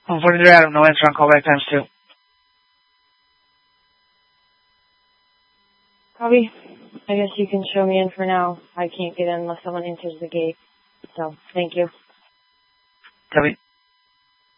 Unfortunately, Adam, no answer on callback times 2. Copy. I guess you can show me in for now. I can't get in unless someone answers the gate. So, thank you. Copy.